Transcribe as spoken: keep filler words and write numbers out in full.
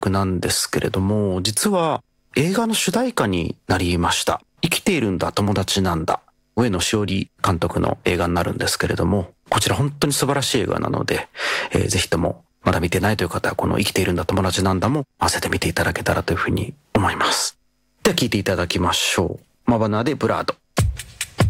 なんですけれども、実は映画の主題歌になりました。生きているんだ、友達なんだ。上野志織監督の映画になるんですけれども、こちら本当に素晴らしい映画なので、えー、ぜひともまだ見てないという方はこの生きているんだ、友達なんだも合わせて見ていただけたらというふうに思います。では聴いていただきましょう。マバナでブラード。